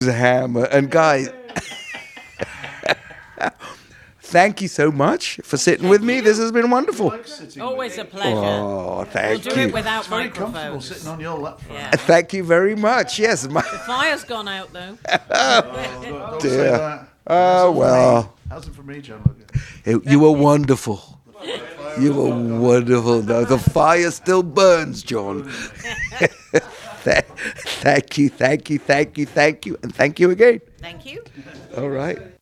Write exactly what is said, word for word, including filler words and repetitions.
hammer. And guys, thank you so much for sitting with me. This has been wonderful. Always a pleasure. Oh, thank We'll do you. it without It's very comfortable microphones. sitting on your lap. Frank. Yeah. Thank you very much. Yes, my The fire's gone out though. Oh, don't, don't say dear. that. Oh, well. Hasn't for me, John Logan. You were wonderful. You were wonderful. No, the fire still burns, John. Th- thank you, thank you, thank you, thank you, and thank you again. Thank you. All right.